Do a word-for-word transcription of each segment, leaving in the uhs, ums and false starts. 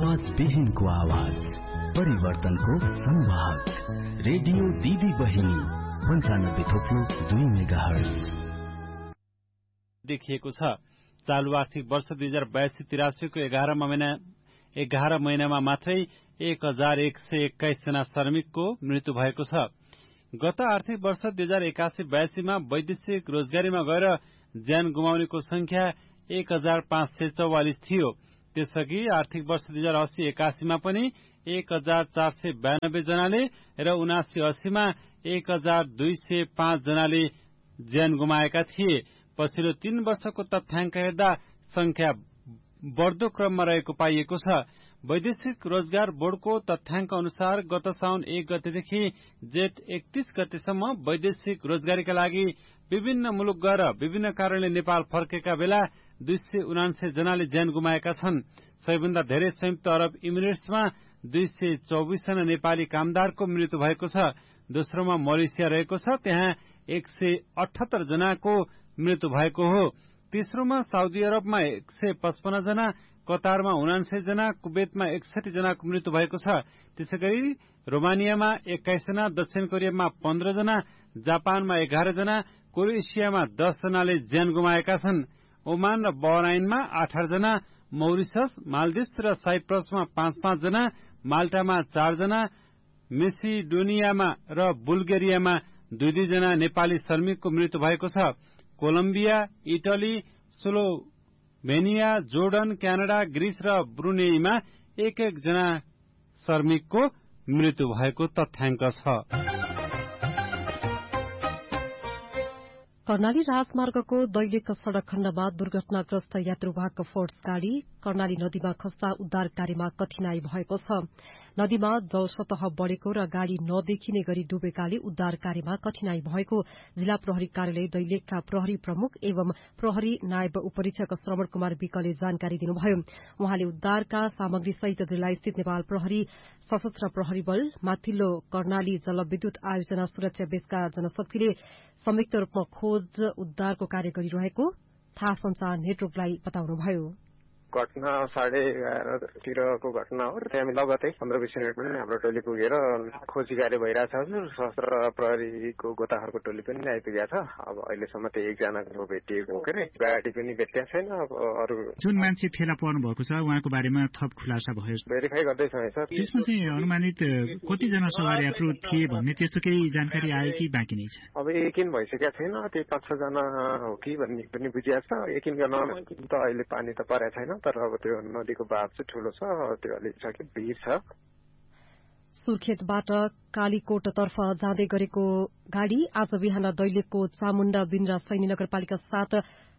आवाज विहीनको आवाज, परिवर्तनको संवाहक, रेडियो दिदी बहिनी पन्चानब्बे थोप्लो दुई मेगाहर्ज देखिएको छ। चालू आर्थिक वर्ष दुई हजार बयासी तिरासीको एघार महिना एघार महिनामा मात्रै एक हजार एक सय एक्काइस जना श्रमिकको मृत्यु भएको छ। गत आर्थिक वर्ष दुई हजार एकासी बयासीमा वैदेशिक रोजगारीमा गएर ज्यान गुमाउनेको संख्या एक हजार पाँच सय चौवालिस थियो। त्यसअघि आर्थिक वर्ष दुई हजार अस्सी एकासीमा पनि एक हजार चार सय बयानब्बे जनाले र उनासी अस्सीमा एक हजार दुई सय पाँच जनाले ज्यान गुमाएका थिए। पछिल्लो तीन वर्षको तथ्याङ्क हेर्दा संख्या बढ्दो क्रममा रहेको पाइएको छ। वैदेशिक रोजगार बोर्डको तथ्याङ्क अनुसार गत साउन एक गतेदेखि जेठ एकतीस गतेसम्म वैदेशिक रोजगारीका लागि विभिन्न मुलुक गएर विभिन्न कारणले नेपाल फर्केका बेला दुई सय उनान्सय जनाले ज्यान गुमाएका छन्। सबैभन्दा धेरै संयुक्त अरब इमिरेट्समा दुई सय चौबिस जना नेपाली कामदारको मृत्यु भएको छ। दोस्रोमा मलेसिया रहेको छ, त्यहाँ एक सय अठहत्तर जनाको मृत्यु भएको हो। तेस्रोमा साउदी अरबमा एक सय पचपन्न जना, कतारमा उनान्सय जना, कुवेतमा एकसठी जनाको मृत्यु भएको छ। त्यसै गरी रोमानियामा एक्काइस जना, दक्षिण कोरियामा पन्ध्र जना, जापानमा एघार जना, क्रोएसियामा दस जनाले ज्यान गुमाएका छन्। ओमान र बहराइनमा अठार जना, मौरिसस, मालदिप्स र साइप्रसमा पाँच पाँच जना, माल्टामा चार जना, मेसिडोनियामा र बुल्गेरियामा दुई दुई जना नेपाली श्रमिकको मृत्यु भएको छ। Colombia, Italy, Slovenia, Jordan, Canada, Greece र ब्रुनेईमा एक एक जना श्रमिकको मृत्यु भएको तथ्याङ्क छ। कर्णाली राजमार्गको दैलेख सड़क खण्डमा दुर्घटनाग्रस्त यात्रुवाहक फोर्स गाड़ी कर्णाली नदीमा खस्दा उद्धार कार्यमा कठिनाई भएको छ। नदीमा जलसतह बढ़ेको र गाड़ी नदेखिने गरी डुबेकाले उद्धार कार्यमा कठिनाई भएको जिल्ला प्रहरी कार्यालय दैलेखका प्रहरी प्रमुख एवं प्रहरी नायब उपरीक्षक श्रवण कुमार विकले जानकारी दिनुभयो। उहाँले उद्धारका सामग्री सहित जिल्लास्थित नेपाल प्रहरी, सशस्त्र प्रहरी बल, माथिल्लो कर्णाली जलविद्युत आयोजना सुरक्षा बेसका जनशक्तिले संयुक्त रूपमा खोज उद्धारको कार्य गरिरहेको थाहा संचार नेटवर्कलाई बताउनुभयो। घटना साढे एघारतिरको घटना हो। त्यहाँ लगतै पन्ध्र बिस मिनट पनि हाम्रो टोली पुगेर खोजी कार्य भइरहेछ। सशस्त्र प्रहरीको गोताखोरको टोली पनि आइपुगेको छ। अब अहिलेसम्म त्यो एकजनाको भेटिएको हो के गाडी पनि भेटिएको छैन। अब अरू जुन मान्छे फेला पर्नु भएको छ उहाँको बारेमा थप खुलासा भयो, भेरिफाई गर्दैछ सर। त्यसमा चाहिँ अनुमानित कतिजना सवार यात्रु थिए भन्ने त्यस्तो केही जानकारी आयो कि बाँकी नै छ? अब यकिन भइसकेको छैन। त्यो पाँच छ जना हो कि भन्ने पनि बुझिएको छ। यकिन गर्न त अहिले पानी त परेको छैन, तर अब त्यो नदीको बहाव चाहिँ ठूलो छ। त्यो अलिक छ कि भिड छ। सुर्खेतबाट कालीकोटतर्फ जाँदै गरेको गाड़ी आज बिहान दैलेखको चामुण्डा बिन्द्रा सैनी नगरपालिका सात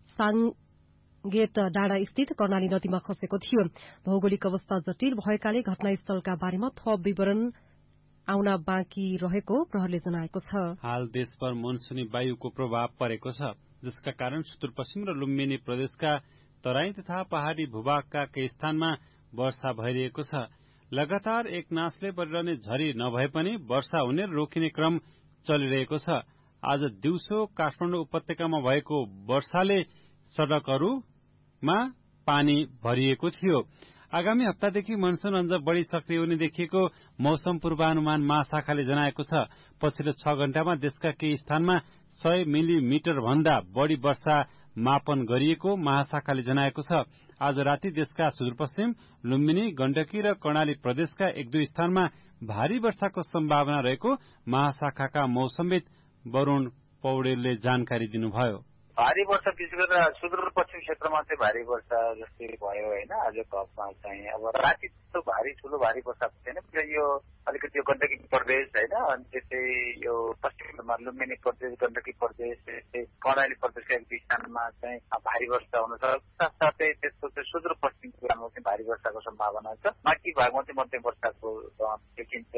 साङ्गेत डाँडा स्थित कर्णाली नदीमा खसेको थियो। भौगोलिक अवस्था जटिल भएकाले घटनास्थलका बारेमा थप विवरण आउन बाँकी रहेको प्रहरले जनाएको छ। हाल देशभर मनसुनी वायुको प्रभाव परेको छ, जसका कारण सुदूरपश्चिम र लुम्बिनी प्रदेशका तराई तथा पहाड़ी भूभागका केही स्थानमा वर्षा भइरहेको छ। लगातार एक नासले परिरहने झरी नभए पनि वर्षा हुने रोकिने क्रम चलिरहेको छ। आज दिउँसो काठमाडौँ उपत्यकामा भएको वर्षाले सड़कहरूमा पानी भरिएको थियो। आगामी हप्तादेखि मनसुन अझ बढ़ी सक्रिय हुने देखिएको मौसम पूर्वानुमान महाशाखाले जनाएको छ। पछिल्लो छ घण्टामा देशका केही स्थानमा सय मिलिमिटर भन्दा बढ़ी वर्षा मापन गरिएको महाशाखाले जनाएको छ। आज राति देशका सुदूरपश्चिम, लुम्बिनी, गण्डकी र कर्णाली प्रदेशका एक दुई स्थानमा भारी वर्षाको सम्भावना रहेको महाशाखाका मौसमविद वरूण पौडेलले जानकारी दिनुभयो। भारी वर्षा विशेष गरेर सुदूरपश्चिम क्षेत्रमा चाहिँ भारी वर्षा जस्तै भयो होइन। आजको हप्तामा चाहिँ अब राति त्यस्तो भारी ठुलो भारी वर्षा छैन। यो अलिकति यो गण्डकी प्रदेश होइन, अनि त्यस्तै यो पश्चिममा लुम्बिनी प्रदेश, गण्डकी प्रदेश, त्यस्तै कर्णाली प्रदेशका एक दुई स्थानमा चाहिँ भारी वर्षा हुन सक्छ। साथसाथै त्यसको चाहिँ सुदूरपश्चिम जिल्लामा चाहिँ भारी वर्षाको सम्भावना छ। बाँकी भागमा चाहिँ मध्यम वर्षाको देखिन्छ।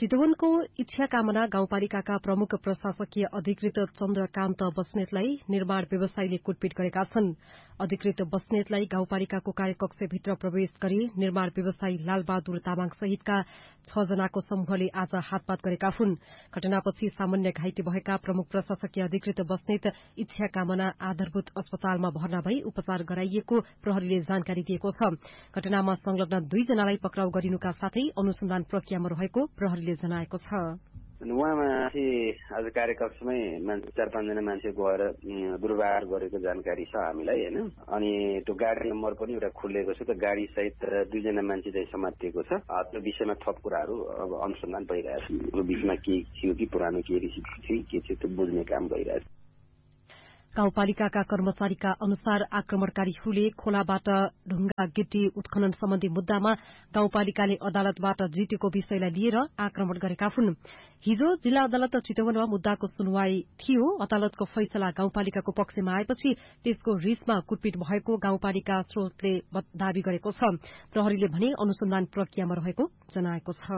चितवनको इच्छाकामना गाउँपालिकाका प्रमुख प्रशासकीय अधिकृत चन्द्रकान्त बस्नेतलाई निर्माण व्यवसायीले कुटपिट गरेका छन्। अधिकृत बस्नेतलाई गाउँपालिकाको कार्यकक्षभित्र प्रवेश गरी निर्माण व्यवसायी लालबहादुर तामाङ सहितका छ जनाको समूहले आज हातपात गरेका हुन्। घटनापछि सामान्य घाइते भएका प्रमुख प्रशासकीय अधिकृत बस्नेत इच्छाकामना आधारभूत अस्पतालमा भर्ना भई उपचार गराइएको प्रहरीले जानकारी दिएको छ। घटनामा संलग्न दुईजनालाई पक्राउ गरिनुका साथै अनुसन्धान प्रक्रियामा रहेको प्रहरीले जनाएको छ। उहाँमा आज कार्यकक्षमै मान्छे चार पाँचजना मान्छे गएर दुर्व्यवहार गरेको जानकारी छ हामीलाई होइन। अनि त्यो गाडी नम्बर पनि एउटा खुलेको छ, त्यो गाडी सहित दुईजना मान्छे चाहिँ समातिएको छ। त्यो विषयमा थप कुराहरू अब अनुसन्धान भइरहेछ। यो बिचमा के थियो कि पुरानो के रिसिभ थियो के थियो त्यो बुझ्ने काम भइरहेछ। गाउँपालिकाका कर्मचारीका अनुसार आक्रमणकारीहरूले खोलाबाट ढुङ्गा गिटी उत्खनन सम्बन्धी मुद्दामा गाउँपालिकाले अदालतबाट जितेको विषयलाई लिएर आक्रमण गरेका हुन्। हिजो जिल्ला अदालत चितवनमा मुद्दाको सुनवाई थियो। अदालतको फैसला गाउँपालिकाको पक्षमा आएपछि त्यसको रिसमा कुटपिट भएको गाउँपालिका स्रोतले दावी गरेको छ। प्रहरीले भने अनुसन्धान प्रक्रियामा रहेको जनाएको छ।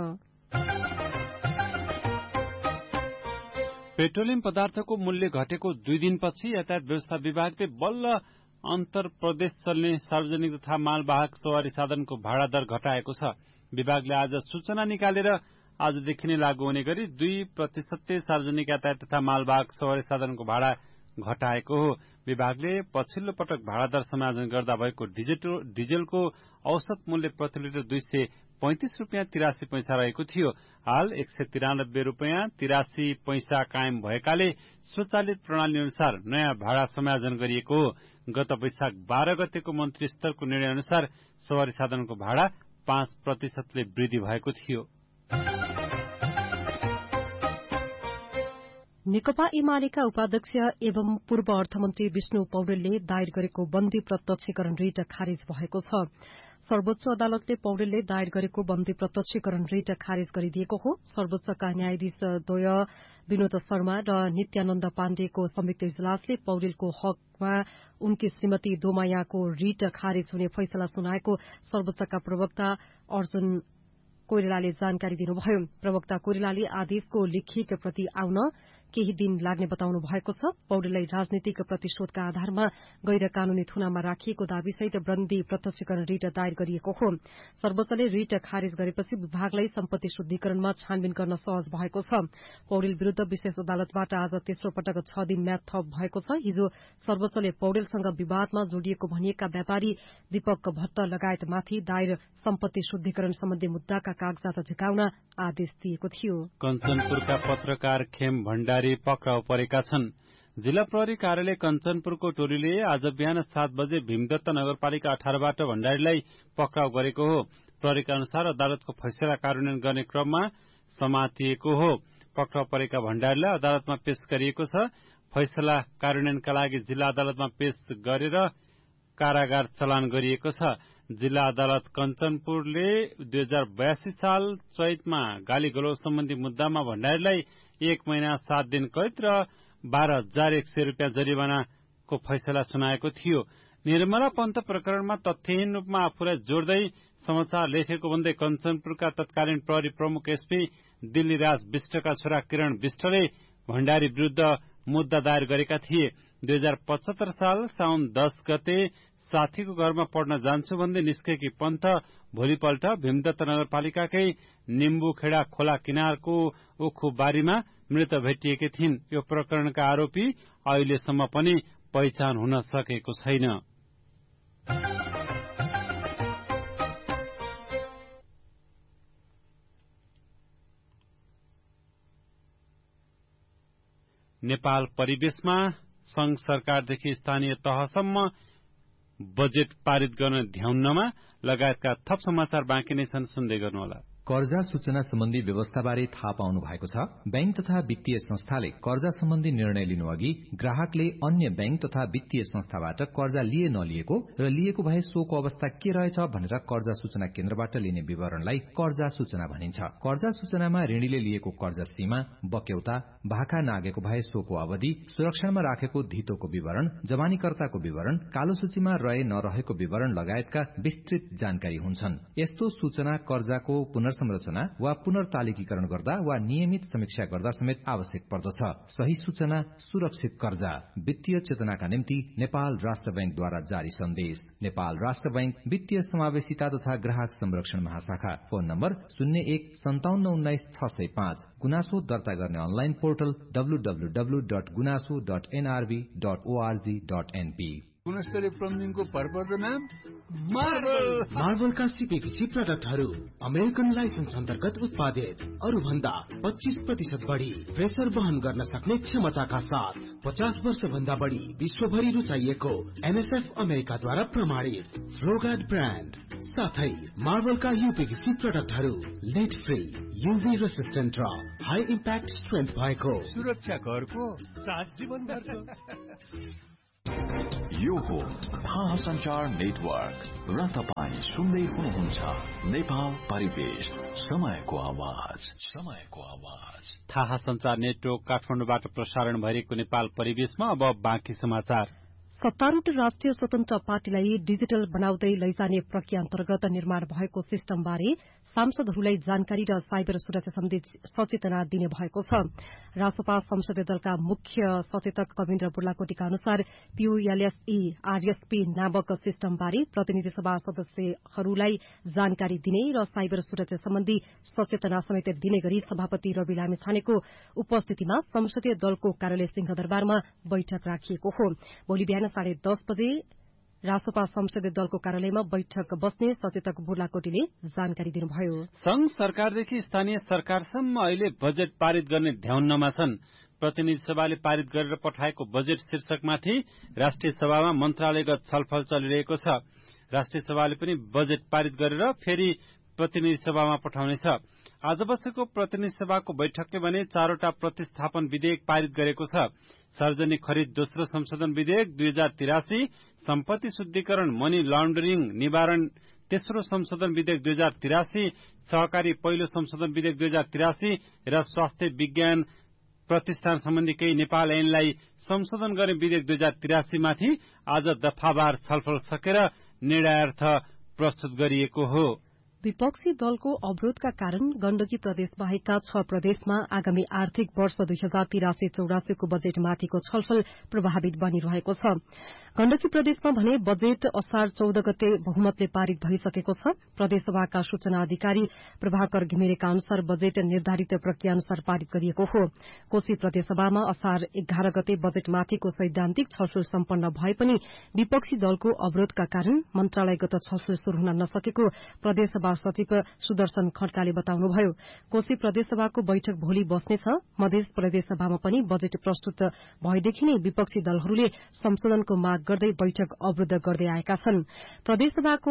पेट्रोलियम पदार्थको मूल्य घटेको दुई दिनपछि यातायात व्यवस्था विभागले बल्ल अन्तर प्रदेश चल्ने सार्वजनिक तथा मालवाहक सवारी साधनको भाडा दर घटाएको छ। विभागले आज सूचना निकालेर आजदेखि नै लागू हुने गरी दुई प्रतिशतले सार्वजनिक यातायात तथा मालवाहक सवारी साधनको भाडा घटाएको हो। विभागले पछिल्लो पटक भाडा दर समायोजन गर्दा भएको डिजेलको औसत मूल्य प्रति लिटर दुई सय पैंतिस रूपियाँ तिरासी पैसा रहेको थियो। हाल एक सय तिरानब्बे रूपियाँ तिरासी पैसा कायम भएकाले स्वचालित प्रणाली अनुसार नयाँ भाडा समायोजन गरिएको हो। गत वैशाख बाह्र गतेको मन्त्री स्तरको निर्णय अनुसार सवारी साधनको भाडा पाँच प्रतिशतले वृद्धि भएको थियो। नेकपा एमालेका उपाध्यक्ष एवं पूर्व अर्थमन्त्री विष्णु पौडेलले दायर गरेको बन्दी प्रत्यक्षीकरण रिट खारिज भएको छ। सर्वोच्च अदालतले पौडेलले दायर गरेको बन्दी प्रत्यक्षीकरण रिट खारिज गरिदिएको हो। सर्वोच्चका न्यायाधीश द्वय विनोद शर्मा र नित्यानन्द पाण्डेको संयुक्त इजलासले पौडेलको हकमा उनकी श्रीमती दोमायाको रिट खारिज हुने फैसला सुनाएको सर्वोच्चका प्रवक्ता अर्जुन कोइरालाले जानकारी दिनुभयो। प्रवक्ता कोइरालाले आदेशको लिखित प्रति आउन केही दिन लाग्ने बताउनु भएको छ। पौडेललाई राजनीतिक प्रतिशोधका आधारमा गैर कानूनी थुनामा राखिएको दावीसहित बन्दी प्रत्यक्षीकरण रिट दायर गरिएको हो। सर्वोच्चले रिट खारिज गरेपछि विभागलाई सम्पत्ति शुद्धिकरणमा छानबिन गर्न सहज भएको छ। पौडेल विरूद्ध विशेष अदालतबाट आज तेस्रो पटक छ दिन म्याद थप भएको छ। हिजो सर्वोच्चले पौडेलसँग विवादमा जोडिएको भनिएका व्यापारी दीपक भट्ट लगायतमाथि दायर सम्पत्ति शुद्धिकरण सम्बन्धी मुद्दाका कागजात झिकाउन आदेश दिएको थियो। कञ्चनपुरका पत्रकार खेम भण्डारी पक्राउ परेका छन्। जिल्ला प्रहरी कार्यालय कञ्चनपुरको टोलीले आज बिहान सात बजे भीमदत्त नगरपालिका अठारबाट भण्डारीलाई पक्राउ गरेको हो। प्रहरीका अनुसार अदालतको फैसला कार्यान्वयन गर्ने क्रममा समातिएको हो। पक्राउ परेका भण्डारीलाई अदालतमा पेश गरिएको छ। फैसला कार्यान्वयनका लागि जिल्ला अदालतमा पेश गरेर कारागार चलान गरिएको छ। जिल्ला अदालत कञ्चनपुरले दुई हजार बयासी साल चैतमा गाली गलौज सम्बन्धी मुद्दामा भण्डारीलाई एक महिना सात दिन कैद र बाह्र हजार एक सय रूपियाँ जरिवानाको फैसला सुनाएको थियो। निर्मला पन्त प्रकरणमा तथ्यहीन रूपमा आफूलाई जोड्दै समाचार लेखेको भन्दै कञ्चनपुरका तत्कालीन प्रहरी प्रमुख एसपी दिल्लीराज विष्टका छोरा किरण विष्टले भण्डारी विरूद्ध मुद्दा दायर गरेका थिए। दुई हजार पचहत्तर साल साउन दस गते साथीको घरमा पढ्न जान्छु भन्दै निस्केकी पन्त भोलिपल्ट भीमदत्त नगरपालिकाकै निम्बुखेडा खोला किनारको उखु बारीमा मृत भेटिएकी थिइन्। यो प्रकरणका आरोपी अहिलेसम्म पनि पहिचान हुन सकेको छैन। नेपाल परिवेशमा संघ सरकारदेखि स्थानीय तहसम्म बजेट पारित गर्न ध्याउनमा लगायतका थप समाचार बाँकी नै छन्, सुन्दै गर्नुहोला। कर्जा सूचना सम्बन्धी व्यवस्थाबारे थाहा पाउनु भएको छ। बैंक तथा वित्तीय संस्थाले कर्जा सम्बन्धी निर्णय लिनु अघि ग्राहकले अन्य बैंक तथा वित्तीय संस्थाबाट कर्जा लिए नलिएको र लिएको भए सोको अवस्था के रहेछ भनेर कर्जा सूचना केन्द्रबाट लिने विवरणलाई कर्जा सूचना भनिन्छ। कर्जा सूचनामा ऋणीले लिएको कर्जा सीमा, बक्यौता, भाका नागेको भए सोको अवधि, सुरक्षामा राखेको धितोको विवरण, जमानीकर्ताको विवरण, कालो सूचीमा रहे नरहेको विवरण लगायतका विस्तृत जानकारी हुन्छन्। यस्तो सूचना कर्जाको पुनर् संरचना वा पुनर्तालिकीकरण गर्दा वा नियमित समीक्षा गर्दा समेत आवश्यक पर्दछ। सही सूचना सुरक्षित कर्जा। वित्तीय चेतनाका निम्ति नेपाल राष्ट्र बैंकद्वारा जारी सन्देश। नेपाल राष्ट्र बैंक वित्तीय समावेशिता तथा ग्राहक संरक्षण महाशाखा। फोन नम्बर शून्य एक सन्ताउन्न उन्नाइस छ सय पाँच। गुनासो दर्ता गर्ने online portal W W W dot गुनासो dot NRB dot ORG dot NP. गुणस्तरीय प्लम्बिङको भरपर्दो नाम मार्बल। मार्बलका सीपीभीसी प्रोडक्टहरू अमेरिकन लाइसेन्स अन्तर्गत उत्पादित, अरू भन्दा पच्चीस प्रतिशत बढ़ी प्रेसर वहन गर्न सक्ने क्षमताका साथ पचास वर्ष भन्दा बढ़ी विश्वभरि रुचाइएको एमएसएफ अमेरिकाद्वारा प्रमाणित फ्लोगार्ड ब्रान्ड साथै मार्बलका यूपीभीसी प्रोडक्टहरू लेड फ्री, यूभी रेसिस्टेन्ट र हाई इम्प्याक्ट स्ट्रेन्थ भएको सुरक्षा घरको सात जीवनभरको। यो हो थाहा संचार नेटवर्क र तपाईँ सुन्दै हुनुहुन्छ नेपाल परिवेश, समयको आवाज, समयको आवाज। थाहा संचार नेटवर्क काठमाडौँबाट प्रसारण भइरहेको नेपाल परिवेशमा अब बाँकी समाचार। सत्तारूढ़ राष्ट्रिय स्वतन्त्र पार्टीलाई डिजिटल बनाउँदै लैजाने प्रक्रिया अन्तर्गत निर्माण भएको सिस्टमबारे सांसदहरूलाई जानकारी र साइबर सुरक्षा सम्बन्धी सचेतना दिने भएको छ। रासपा संसदीय दलका मुख्य सचेतक कविन्द्र बुर्लाकोटीका अनुसार पीयूएलएसई आरएसपी नामक सिस्टमबारे प्रतिनिधि सभा सदस्यहरूलाई जानकारी दिने र साइबर सुरक्षा सम्बन्धी सचेतना समेत दिने गरी सभापति रवि लामिछानेको उपस्थितिमा संसदीय दलको कार्यालय सिंहदरबारमा बैठक राखिएको हो। भोलि बिहान साढे दस बजे रासपा संसदीय दलको कार्यालयमा बैठक बस्ने सचेतक बुर्लाकोटीले जानकारी दिनुभयो। संघ सरकारदेखि स्थानीय सरकारसम्म अहिले बजेट पारित गर्ने ध्याउन्नमा छन्। प्रतिनिधि सभाले पारित गरेर पठाएको बजेट शीर्षकमाथि राष्ट्रिय सभामा मन्त्रालयगत छलफल चलिरहेको छ। राष्ट्रिय सभाले पनि बजेट पारित गरेर फेरि प्रतिनिधि सभामा पठाउनेछ। आज बसेको प्रतिनिधि सभाको बैठकले भने चारवटा प्रतिस्थापन विधेयक पारित गरेको छ। सार्वजनिक खरिद दोस्रो संशोधन विधेयक दुई हजार तिरासी, सम्पत्ति शुद्धिकरण मनी लन्डरिङ निवारण तेस्रो संशोधन विधेयक दुई हजार तिरासी, सहकारी पहिलो संशोधन विधेयक दुई हजार तिरासी र स्वास्थ्य विज्ञान प्रतिष्ठान सम्बन्धी केही नेपाल ऐनलाई संशोधन गर्ने विधेयक दुई हजार तिरासीमाथि आज दफावार छलफल सकेर निर्णयार्थ प्रस्तुत गरिएको हो। विपक्षी दलको अवरोधका कारण गण्डकी प्रदेश बाहेकका छ प्रदेशमा आगामी आर्थिक वर्ष दुई हजार तिरासी चौरासीको बजेटमाथिको छलफल प्रभावित बनिरहेको छ। गण्डकी प्रदेशमा भने बजेट असार चौध गते बहुमतले पारित भइसकेको छ। प्रदेशसभाका सूचना अधिकारी प्रभाकर घिमिरेका अनुसार बजेट निर्धारित प्रक्रिया अनुसार पारित गरिएको हो। कोशी प्रदेशसभामा असार एघार गते बजेटमाथिको सैद्धान्तिक छलफल सम्पन्न भए पनि विपक्षी दलको अवरोधका कारण मन्त्रालयगत छलफल शुरू हुन नसकेको प्रदेशसभा सचिव सुदर्शन खड्काले बताउनुभयो। कोशी प्रदेशसभाको बैठक भोलि बस्नेछ। मध्य प्रदेशसभामा पनि बजेट प्रस्तुत भएदेखि नै विपक्षी दलहरूले संशोधनको माग गर्दै बैठक अवरोध गर्दै आएका छन्। प्रदेशसभाको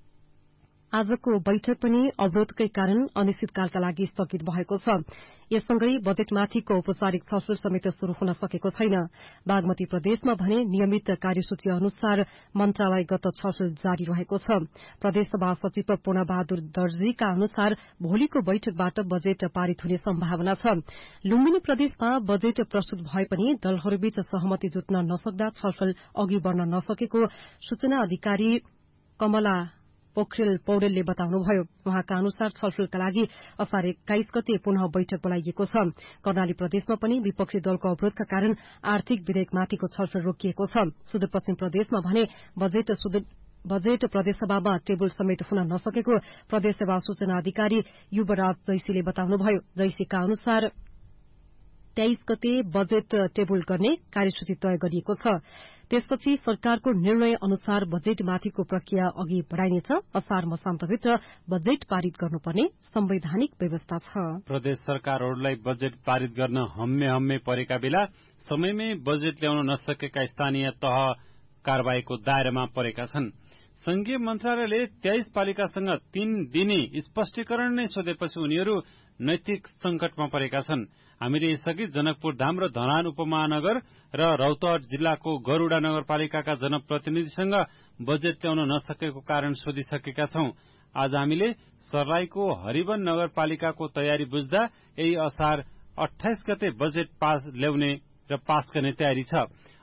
आजको बैठक पनि अवरोधकै कारण अनिश्चितकालका लागि स्थगित भएको छ। यससँगै बजेटमाथिको औपचारिक छलफल समेत शुरू हुन सकेको छैन। बागमती प्रदेशमा भने नियमित कार्यसूची अनुसार मन्त्रालयगत छलफल जारी रहेको छ। प्रदेशसभा सचिव पूर्णबहादुर दर्जीका अनुसार भोलिको बैठकबाट बजेट पारित हुने सम्भावना छ। लुम्बिनी प्रदेशमा बजेट प्रस्तुत भए पनि दलहरूबीच सहमति जुट्न नसक्दा छलफल अघि बढ़न नसकेको सूचना अधिकारी कमला पोखरेल पौडेलले बताउनुभयो। उहाँका अनुसार छलफलका लागि असार एक्काइस गते पुनः बैठक बोलाइएको छ। कर्णाली प्रदेशमा पनि विपक्षी दलको अवरोधका कारण आर्थिक विधेयकमाथिको छलफल रोकिएको छ। सुदूरपश्चिम प्रदेशमा भने बजेट बजेट प्रदेशसभामा टेबल समेत हुन नसकेको प्रदेशसभा सूचना अधिकारी युवराज जैसीले बताउनुभयो। जैसीका अनुसार तेइस गते बजेट टेबल गर्ने कार्यसूची तय गरिएको छ। त्यसपछि सरकारको निर्णय अनुसार बजेटमाथिको प्रक्रिया अघि बढ़ाइनेछ। असार मसान्तभित्र बजेट पारित गर्नुपर्ने संवैधानिक व्यवस्था छ। प्रदेश सरकारहरूलाई बजेट पारित गर्न हम्मे हम्मे परेका बेला समयमै बजेट ल्याउन नसकेका स्थानीय तह कारबाहीको दायरामा परेका छन्। संघीय मन्त्रालयले तेइस पालिकासँग तीन दिने स्पष्टीकरण नै सोधेपछि उनीहरू नैतिक संकटमा परेका छन्। हामीले यसअघि जनकपुर धाम र धरान उपमहानगर र रौतहट जिल्लाको गरूडा नगरपालिकाका जनप्रतिनिधिसँग बजेट ल्याउन नसकेको कारण सोधिसकेका छौं। आज हामीले सर्लाहीको हरिवन नगरपालिकाको तयारी बुझ्दा यही असार अठाइस गते बजेट पास ल्याउने र पास गर्ने तयारी छ।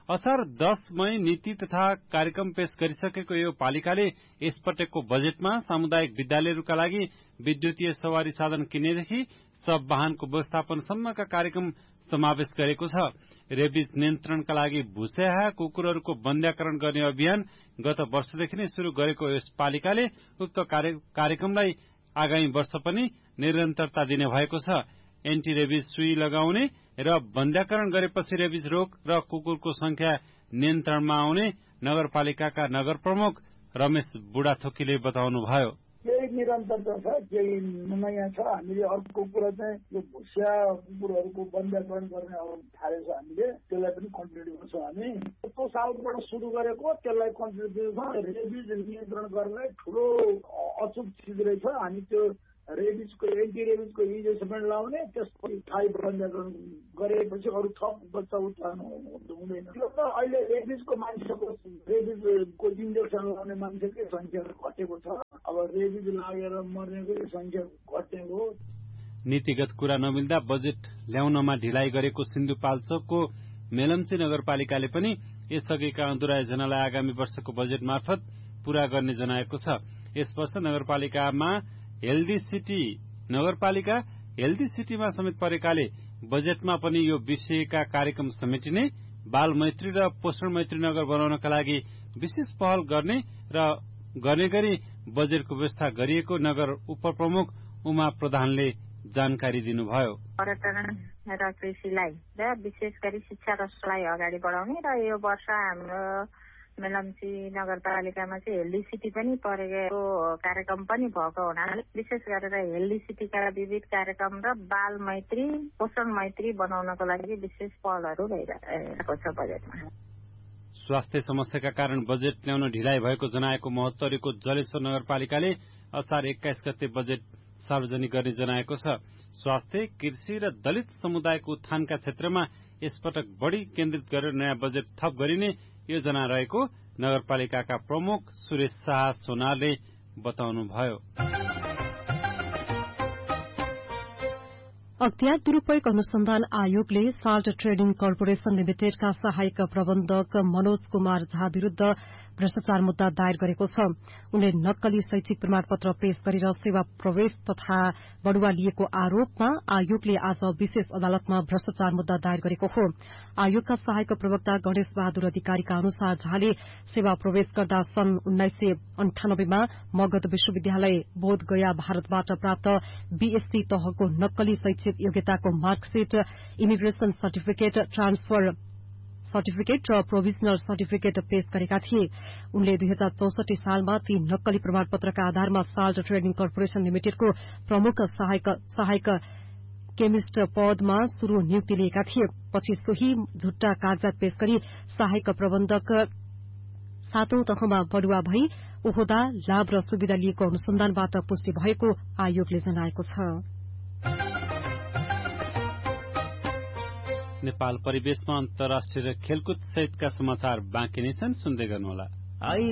असार दस मई नीति तथा कार्यक्रम पेश गरिसकेको यो पालिकाले यसपटकको बजेटमा सामुदायिक विद्यालयहरूका लागि विद्युतीय सवारी साधन किन्नेदेखि सब वाहनको व्यवस्थापनसम्मका कार्यक्रम समावेश गरेको छ। रेबिज नियन्त्रणका लागि भुस्याहा कुकुरहरूको बन्ध्याकरण गर्ने अभियान गत वर्षदेखि नै शुरू गरेको यस पालिकाले उक्त कार्यक्रमलाई आगामी वर्ष पनि निरन्तरता दिने भएको छ। एन्टी रेबिज सुई लगाउने र बन्ध्याकरण गरेपछि रेबिज रोग र कुकुरको संख्या नियन्त्रणमा आउने नगरपालिकाका नगर प्रमुख रमेश बुढाथोकीले बताउनुभयो। केही निरन्तरता छ, केही नयाँ छ। हामीले अर्को कुरा चाहिँ यो भुस्या कुकुरहरूको बन्ध्याकरण गर्ने अब थालेको छ, हामीले त्यसलाई पनि कन्टिन्यू गर्छौँ। हामी त्यो सालबाट सुरु गरेको त्यसलाई कन्टिन्यू छ। रेबिज नियन्त्रण गर्ने ठुलो अचुक चिज रहेछ। हामी त्यो रेबिजको एन्टी रेबिजको इन्जेक्सन लाउने, त्यसपछि थाई बन्ध्याकरण गरेपछि अरू थप बच्चा उत्पादन हुँदैन। त्यो त अहिले रेबिजको मान्छेको रेबिजको इन्जेक्सन लाउने मान्छेकै संख्या घटेको छ। अब रेबिज लागेर मर्नेको संख्या घटेको। नीतिगत कुरा नमिल्दा बजेट ल्याउनमा ढिलाइ गरेको सिन्धुपाल्चोकको मेलम्ची नगरपालिकाले पनि यसअघिका अधुरा योजनालाई आगामी वर्षको बजेट मार्फत पूरा गर्ने जनाएको छ। यस वर्ष नगरपालिकामा हेल्दी सिटी नगरपालिका हेल्दी सिटीमा समेत परेकाले बजेटमा पनि यो विषयका कार्यक्रम समेटिने, बाल मैत्री र पोषण मैत्री नगर बनाउनका लागि विशेष पहल गर्ने र गर्ने गरी बजेटको व्यवस्था गरिएको नगर उपप्रमुख उमा प्रधानले जानकारी दिनुभयो। पर्यटन र कृषिलाई र विशेष गरी शिक्षा रसलाई अगाडि बढाउने र यो वर्ष हाम्रो मेलम्ची नगरपालिकामा चाहिँ हेल्दी सिटी पनि परेको कार्यक्रम पनि भएको हुनाले विशेष गरेर हेल्दी सिटीका विविध कार्यक्रम र बाल मैत्री पोषण मैत्री बनाउनको लागि विशेष पहलहरू भइरहेको छ बजेटमा। स्वास्थ्य समस्याका कारण बजेट ल्याउन ढिलाइ भएको जनाएको महोत्तरीको जलेश्वर नगरपालिकाले असार एक्काइस गते बजेट सार्वजनिक गर्ने जनाएको छ। स्वास्थ्य, कृषि र दलित समुदायको उत्थानका क्षेत्रमा यसपटक बढ़ी केन्द्रित गरेर नयाँ बजेट थप गरिने योजना रहेको नगरपालिकाका प्रमुख सुरेश शाह सोनारले बताउनुभयो। अख्तियार दुरूपयोग अनुसन्धान आयोगले साल्ट ट्रेडिङ कर्पोरेशन लिमिटेडका सहायक प्रबन्धक मनोज कुमार झा विरूद्ध भ्रष्टाचार मुद्दा दायर गरेको छ। उनले नक्कली शैक्षिक प्रमाणपत्र पेश गरेर सेवा प्रवेश तथा बढ़ुवा लिएको आरोपमा आयोगले आज विशेष अदालतमा भ्रष्टाचार मुद्दा दायर गरेको हो। आयोगका सहायक प्रवक्ता गणेश बहादुर अधिकारीका अनुसार झाले सेवा प्रवेश गर्दा सन् उन्नाइस सय अन्ठानब्बेमा मगध विश्वविद्यालय बोधगया भारतबाट प्राप्त बीएससी तहको नक्कली शैक्षिक योग्यताको marksheet, immigration certificate, transfer certificate र प्रोभिजनल सर्टिफिकेट पेश गरेका थिए। उनले दुई हजार चौसठी सालमा ती नक्कली प्रमाणपत्रका आधारमा साल्ट ट्रेडिङ कर्पोरेशन लिमिटेडको प्रमुख सहायक सहायक केमिस्ट पदमा शुरू नियुक्ति लिएका थिए। पछि सोही झुट्टा कागजात पेश गरी सहायक प्रबन्धक सातौं तहमा बढ़ुवा भई ओहदा, लाभ र सुविधा लिएको अनुसन्धानबाट पुष्टि भएको आयोगले जनाएको छ। नेपाल परिवेशमा अन्तर्राष्ट्रिय खेलकुद सहितका समाचार बाँकी नै छन्, सुन्दै गर्नुहोला।